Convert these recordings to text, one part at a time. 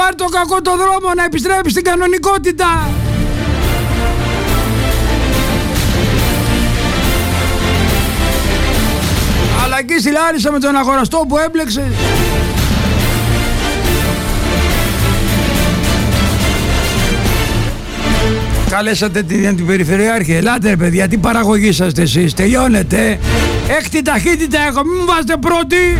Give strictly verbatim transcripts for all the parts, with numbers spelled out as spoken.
πάρει το κακό το δρόμο να επιστρέψει στην κανονικότητα. Αλλά εκεί στη Λάρισα με τον αγοραστό που έμπλεξε. Καλέσατε την, την περιφερειάρχη. Ελάτε ρε παιδιά, τι παραγωγή είσαστε εσείς? Τελειώνετε. Έκτη ταχύτητα έχω, μην μου βάζετε πρώτη.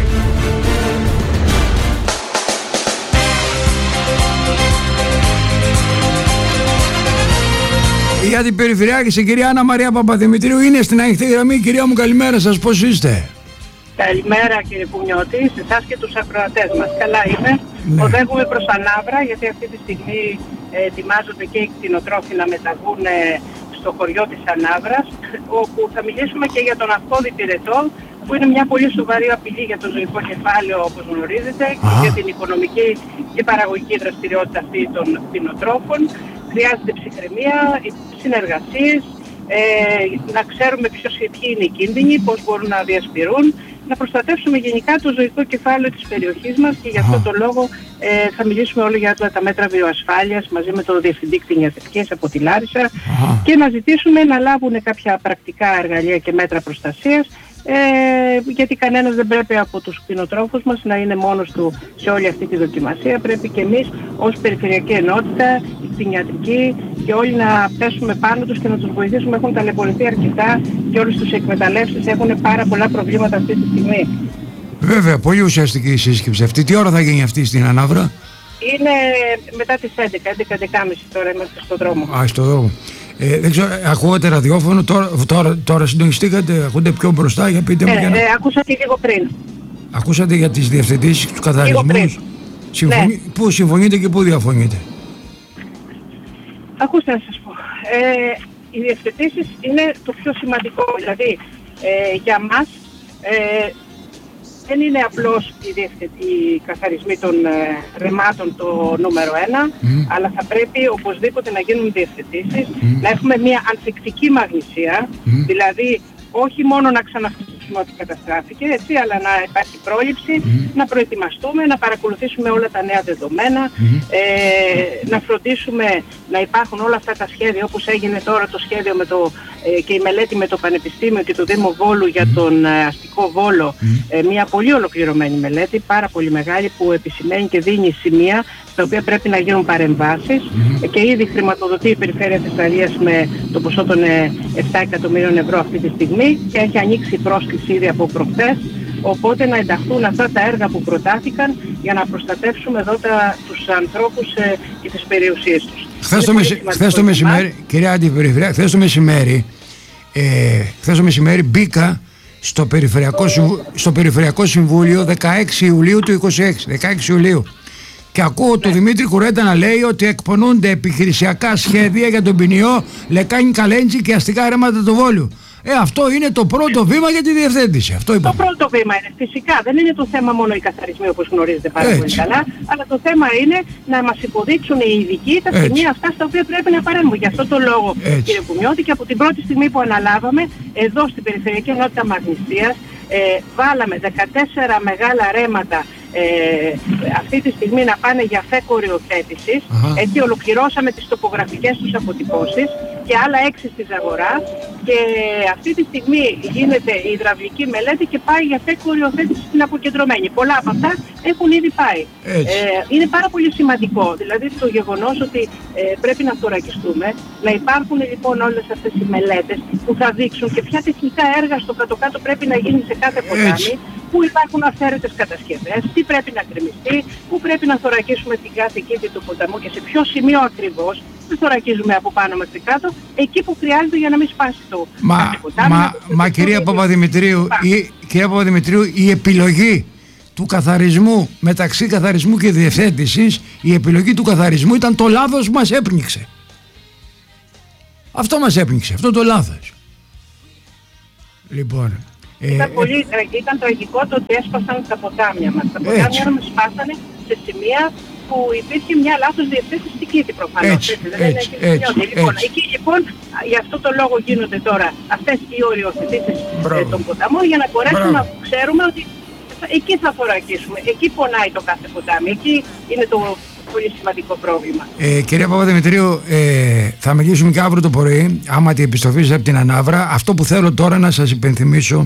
Για την περιφερειάρχη, η κυρία Άννα Μαρία Παπαδημητρίου είναι στην ανοιχτή γραμμή. Κυρία μου, καλημέρα σας, πώς είστε? Καλημέρα κύριε Πουνιώτη, σε εσάς και τους ακροατές μας. Καλά είμαι. Ναι. Οδεύουμε προς Ανάβρα, γιατί αυτή τη στιγμή ε, ετοιμάζονται και οι κτηνοτρόφοι να μεταβούν ε, στο χωριό της Ανάβρας, όπου θα μιλήσουμε και για τον αυκόδη πυρετό, που είναι μια πολύ σοβαρή απειλή για το ζωικό κεφάλαιο, όπως γνωρίζετε, και για την οικονομική και παραγωγική δραστηριότητα αυτή των κτηνοτρόφων. Χρειάζεται ψυχραιμία, συνεργασίες, ε, να ξέρουμε ποιος και ποιοι είναι οι κίνδυνοι, πώς μπορούν να διασπειρούν, να προστατεύσουμε γενικά το ζωικό κεφάλαιο της περιοχής μας, και γι' αυτό το λόγο ε, θα μιλήσουμε όλο για τα μέτρα βιοασφάλειας μαζί με τον Διευθυντή Κτηνιατρικής από τη Λάρισα και να ζητήσουμε να λάβουν κάποια πρακτικά εργαλεία και μέτρα προστασίας, ε, γιατί κανένας δεν πρέπει από τους κτηνοτρόφους μας να είναι μόνος του σε όλη αυτή τη δοκιμασία. Πρέπει και εμείς ως Περιφερειακή Ενότητα, η κτηνιατρική και όλοι να πέσουμε πάνω τους και να τους βοηθήσουμε. Έχουν ταλαιπωρηθεί αρκετά και όλες τους εκμεταλλεύσεις έχουν πάρα πολλά προβλήματα αυτή τη στιγμή. Βέβαια, πολύ ουσιαστική η σύσκεψη αυτή. Τι ώρα θα γίνει αυτή στην Ανάβρα? Είναι μετά τις έντεκα, έντεκα και μισή τώρα είμαστε στον δρόμο. Α, στον δρόμο. Ε, δεν ξέρω, ακούγατε ραδιόφωνο, τώρα, τώρα, τώρα συντονιστήκατε, ακούτε πιο μπροστά, για πείτε μου. Ε, για να... ε, άκουσα και λίγο πριν. Ακούσατε για τις διευθετήσεις, τους καθαρισμούς? Συμφωνεί... Ναι. Πού συμφωνείτε και πού διαφωνείτε? Ακούστε να σας πω. Ε, οι διευθετήσεις είναι το πιο σημαντικό. Δηλαδή, ε, για μας ε, δεν είναι απλώς οι, οι καθαρισμοί των ε, ρεμάτων το νούμερο ένα, mm. αλλά θα πρέπει οπωσδήποτε να γίνουν διευθετήσεις, mm. να έχουμε μια ανθεκτική μαγνησία, mm. δηλαδή όχι μόνο να ξαναχτίσουμε ό,τι καταστράφηκε, έτσι, αλλά να υπάρχει πρόληψη, mm. να προετοιμαστούμε, να παρακολουθήσουμε όλα τα νέα δεδομένα, mm. ε, να φροντίσουμε να υπάρχουν όλα αυτά τα σχέδια, όπως έγινε τώρα το σχέδιο με το, ε, και η μελέτη με το Πανεπιστήμιο και το Δήμο Βόλου για τον ε, αστικό Βόλο, mm. ε, μια πολύ ολοκληρωμένη μελέτη, πάρα πολύ μεγάλη, που επισημαίνει και δίνει σημεία στα οποία πρέπει να γίνουν παρεμβάσεις, mm. ε, και ήδη χρηματοδοτεί η Περιφέρεια Θεσσαλίας με το ποσό των ε, επτά εκατομμύριων ευρώ αυτή τη στιγμή και έχει ανοίξει πρόσκληση ήδη από προχθές, οπότε να ενταχθούν αυτά τα έργα που προτάθηκαν για να προστατεύσουμε εδώ τα, τους ανθρώπους ε, και τις περιουσίες τους. Χθες το, μεση... χθες το μεσημέρι, κυρία Αντιπεριφερειά, χθες το μεσημέρι, ε, χθες το μεσημέρι μπήκα στο Περιφερειακό, Συμβου... στο Περιφερειακό Συμβούλιο δεκαέξι Ιουλίου του είκοσι έξι, δεκαέξι Ιουλίου. Και ακούω τον Δημήτρη Κουρέτα να λέει ότι εκπονούνται επιχειρησιακά σχέδια για τον ποινιό Λεκάνη Καλέντζη και αστικά ρέματα του Βόλου. Ε, αυτό είναι το πρώτο βήμα για τη διευθέτηση. Αυτό είπαμε. Το πρώτο βήμα είναι. Φυσικά δεν είναι το θέμα μόνο οι καθαρισμοί, όπως γνωρίζετε πάρα Έτσι. πολύ καλά, αλλά το θέμα είναι να μας υποδείξουν οι ειδικοί τα σημεία αυτά στα οποία πρέπει να παρέμβουν. Γι' αυτό το λόγο, Έτσι. κύριε Πουνιώτη, και από την πρώτη στιγμή που αναλάβαμε, εδώ στην Περιφερειακή Ενότητα Μαγνησίας, ε, βάλαμε δεκατέσσερα μεγάλα ρέματα. Ε, αυτή τη στιγμή να πάνε για φέκο οριοθέτησης. Έτσι ολοκληρώσαμε τις τοπογραφικές τους αποτυπώσεις και άλλα έξι στη Ζαγορά, και αυτή τη στιγμή γίνεται η υδραυλική μελέτη και πάει για φέκο οριοθέτηση στην αποκεντρωμένη. Πολλά από αυτά έχουν ήδη πάει. Ε, είναι πάρα πολύ σημαντικό, δηλαδή το γεγονός ότι ε, πρέπει να θωρακιστούμε, να υπάρχουν λοιπόν όλες αυτές οι μελέτες που θα δείξουν και ποια τεχνικά έργα στο κάτω-κάτω πρέπει να γίνει σε κάθε ποτάμι, πού υπάρχουν αυθαίρετες κατασκευές, τι πρέπει να γκρεμιστεί, πού πρέπει να θωρακίσουμε την κάθε κήτη του ποταμού και σε ποιο σημείο ακριβώς. Δεν θωρακίζουμε από πάνω μέχρι κάτω, εκεί που χρειάζεται για να μην σπάσει το μα, ποτάμι. Μα, μα κυρία Παπαδημητρίου, η, κυρία Παπαδημητρίου, η επιλογή του καθαρισμού μεταξύ καθαρισμού και διευθέτησης, η επιλογή του καθαρισμού ήταν το λάθος που μας έπνιξε. Αυτό μας έπνιξε, αυτό το λάθος. Λοιπόν... Ήταν, ε, πολύ, ε, ήταν τραγικό το ότι έσπασαν τα ποτάμια μας. Τα ποτάμια μας σπάσανε σε σημεία που υπήρχε μια λάθος διευθέτηση στην Κήτη προφανώς. Έτσι, έτσι, έτσι, έτσι, λοιπόν, έτσι. Εκεί λοιπόν, γι' αυτό το λόγο γίνονται τώρα αυτές οι οριοθετήσεις ε, των ποταμών, για να μπορέσουμε Μπράβο. να ξέρουμε ότι εκεί θα θωρακίσουμε. Εκεί πονάει το κάθε ποτάμι. Εκεί είναι το πολύ σημαντικό πρόβλημα. Ε, κυρία Παπαδημητρίου, ε, θα μιλήσουμε και αύριο το πρωί, άμα την επιστροφή από την Ανάβρα. Αυτό που θέλω τώρα να σας υπενθυμίσω,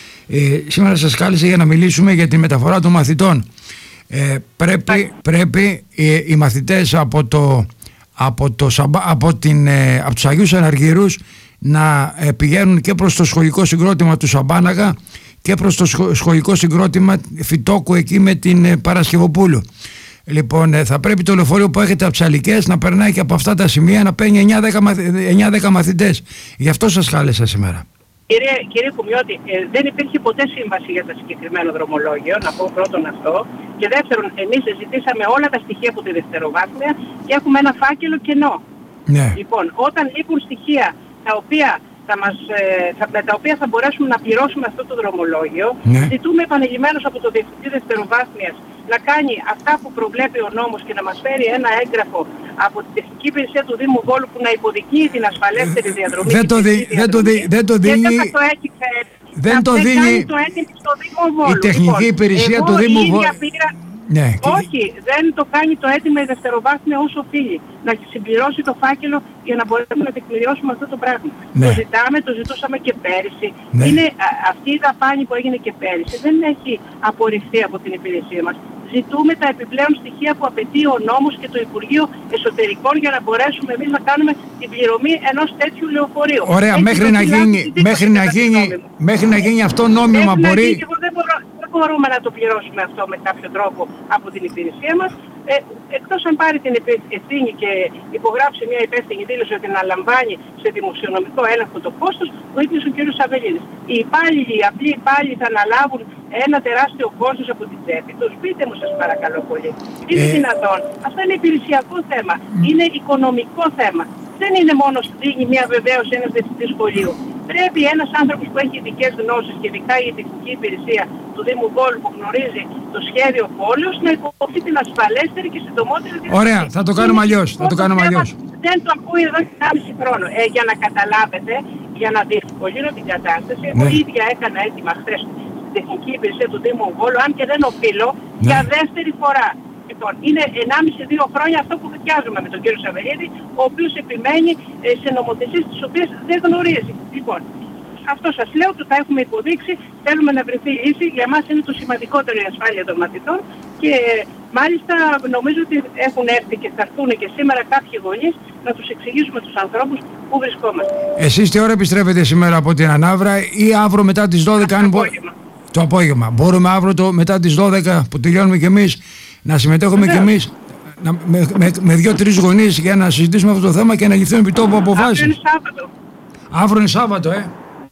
ε, σήμερα σας κάλεσα για να μιλήσουμε για τη μεταφορά των μαθητών. Ε, πρέπει πρέπει ε, οι μαθητές από, το, από, το, από, την, ε, από τους Αγίους Αναργύρους να ε, πηγαίνουν και προς το σχολικό συγκρότημα του Σαμπάναγα και προς το σχολικό συγκρότημα Φυτόκου εκεί με την ε, Παρασκευοπούλου. Λοιπόν, ε, θα πρέπει το λεωφορείο που έχετε από τις Αλικές να περνάει και από αυτά τα σημεία, να παίρνει εννιά δέκα μαθητές. Γι' αυτό σας κάλεσα σήμερα. Κύριε, κύριε Κουμιώτη, ε, δεν υπήρχε ποτέ σύμβαση για το συγκεκριμένο δρομολόγιο, να πω πρώτον αυτό. Και δεύτερον, εμείς ζητήσαμε όλα τα στοιχεία από τη δευτεροβάθμια και έχουμε ένα φάκελο κενό. Ναι. Λοιπόν, όταν λείπουν στοιχεία τα οποία θα μας, ε, θα, με τα οποία θα μπορέσουμε να πληρώσουμε αυτό το δρομολόγιο, ναι. ζητούμε επανειλημμένως από το Διευθυντή Δευτεροβάθμιας να κάνει αυτά που προβλέπει ο νόμος και να μας φέρει ένα έγγραφο από την Τεχνική Υπηρεσία του Δήμου Βόλου που να υποδεικνύει την ασφαλέστερη διαδρομή. Δεν το, δι, δεν το, δι, δεν το δίνει. Δεν το έχει φέρει. Δεν το δίνει το στο Δήμο Βόλου. Η Τεχνική λοιπόν, Υπηρεσία του Δήμου Βόλου. Πήρα... Ναι. Όχι, δεν το κάνει το αίτημα η δευτεροβάθμια όσο οφείλει. Να συμπληρώσει το φάκελο για να μπορέσουμε να τεκμηριώσουμε αυτό το πράγμα. Ναι. Το ζητάμε, το ζητούσαμε και πέρυσι. Ναι. Είναι, α, αυτή η δαπάνη που έγινε και πέρυσι δεν έχει απορριφθεί από την υπηρεσία μας. Ζητούμε τα επιπλέον στοιχεία που απαιτεί ο νόμος και το Υπουργείο Εσωτερικών για να μπορέσουμε εμείς να κάνουμε την πληρωμή ενός τέτοιου λεωφορείου. Ωραία, μέχρι να, γίνει, μέχρι, να γίνει, μέχρι να γίνει αυτό νόμιμα μπορεί... Να γίνει, δεν, μπορώ, δεν μπορούμε να το πληρώσουμε αυτό με κάποιο τρόπο από την υπηρεσία μας. Ε, εκτός αν πάρει την ευθύνη και υπογράψει μια υπεύθυνη δήλωση ότι να λαμβάνει σε δημοσιονομικό έλεγχο το κόστος, ο ίδιος ο κ. Σαββελίδης. Οι υπάλληλοι, οι απλοί υπάλληλοι θα αναλάβουν ένα τεράστιο κόστος από την τσέπη τους. Πείτε μου σας παρακαλώ πολύ. Είναι ε... δυνατόν. Αυτό είναι υπηρεσιακό θέμα. Mm. Είναι οικονομικό θέμα. Δεν είναι μόνο δίνει μια βεβαίωση ένας διευθυντής σχολείου. Πρέπει ένας άνθρωπος που έχει ειδικές γνώσεις και ειδικά η Τεχνική Υπηρεσία του Δήμου Βόλου που γνωρίζει το σχέδιο πόλεως να υποβεί την ασφαλέστερη και συντομότερη διαδικασία. Ωραία, θα το κάνουμε αλλιώς. Θα το κάνουμε αλλιώς. Δεν το ακούει εδώ και ενάμιση χρόνο. Ε, για να καταλάβετε, για να διευκολύνω την κατάσταση, εγώ ναι. ίδια έκανα έτοιμα χθες στην Τεχνική Υπηρεσία του Δήμου Βόλου, αν και δεν οφείλω, ναι. για δεύτερη φορά. Λοιπόν, είναι ενάμιση δύο χρόνια αυτό που δικιάζουμε με τον κύριο Σαββελίδη, ο οποίος επιμένει ε, σε νομοθεσίες τις οποίες δεν γνωρίζει. Λοιπόν, αυτό σας λέω, το θα έχουμε υποδείξει, θέλουμε να βρεθεί λύση, για μας είναι το σημαντικότερο η ασφάλεια των μαθητών και μάλιστα νομίζω ότι έχουν έρθει και θα έρθουν και σήμερα κάποιοι γονείς να τους εξηγήσουμε τους ανθρώπους πού βρισκόμαστε. Εσείς τι ώρα επιστρέφετε σήμερα από την Ανάβρα ή αύριο μετά τις δώδεκα? Το απόγευμα. Το απόγευμα. Μπορούμε αύριο το, μετά τις δώδεκα που τελειώνουμε κι εμείς να συμμετέχουμε κι εμείς να, με, με, με δύο-τρεις γονείς για να συζητήσουμε αυτό το θέμα και να ληφθούν επί τόπου αποφάσεις. Αύριο είναι Σάββατο. Αύριο είναι Σάββατο, ε.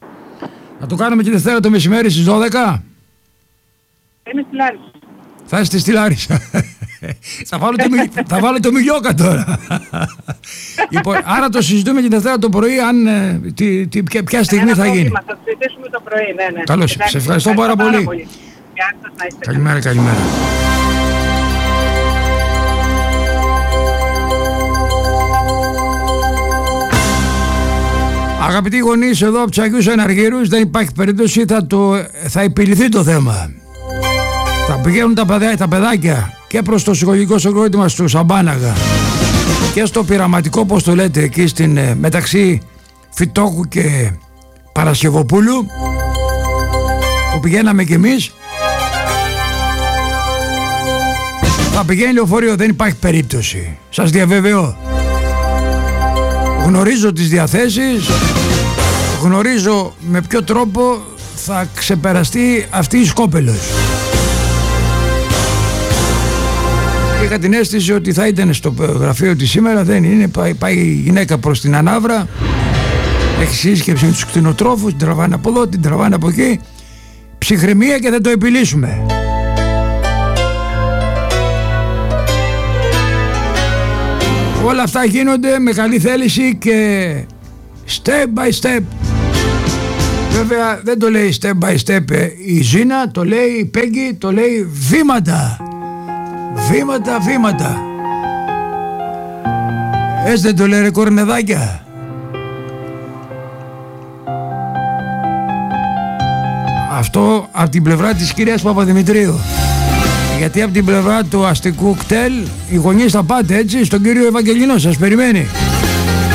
Να το κάνουμε και Δευτέρα το μεσημέρι στις δώδεκα. Είμαι στη Λάρισα. Θα είστε στη Λάρισα. θα, βάλω το, θα βάλω το Μιλιόκα τώρα. Λοιπόν, άρα το συζητούμε και Δευτέρα το πρωί αν τι, τι, ποια, ποια στιγμή θα γίνει. Θα το συζητήσουμε το πρωί, ναι, ναι. Καλώς, σε ευχαριστώ, ευχαριστώ πάρα, πάρα πολύ. πολύ. Καλημέρα, καλημέρα. Αγαπητοί γονείς εδώ από τους Αγίους Αναργύρους, δεν υπάρχει περίπτωση, θα, το, θα επιληθεί το θέμα. Θα πηγαίνουν τα, παιδά, τα παιδάκια και προς το σχολικό συγκρότημα στο Σαμπάναγα και στο πειραματικό, όπως το λέτε, εκεί στην, μεταξύ Φυτόκου και Παρασκευοπούλου που πηγαίναμε κι εμείς. Θα πηγαίνει λεωφορείο, δεν υπάρχει περίπτωση. Σας διαβεβαιώ. Γνωρίζω τις διαθέσεις, γνωρίζω με ποιο τρόπο θα ξεπεραστεί αυτή η σκόπελος. Είχα την αίσθηση ότι θα ήταν στο γραφείο της σήμερα, δεν είναι, πάει, πάει η γυναίκα προς την Ανάβρα, έχει σύσκεψη με τους κτηνοτρόφους, την τραβάνε από εδώ, την τραβάνε από εκεί, ψυχραιμία και θα το επιλύσουμε. Όλα αυτά γίνονται με καλή θέληση και step by step. Βέβαια δεν το λέει step by step η Ζήνα, το λέει η Πέγγι, το λέει βήματα. Βήματα, βήματα. Έτσι δεν το λέει ρε κορνεδάκια? Αυτό από την πλευρά της κυρίας Παπαδημητρίου. γιατί από την πλευρά του αστικού κτέλ οι γονείς θα πάτε έτσι στον κύριο Ευαγγελινό, σας περιμένει.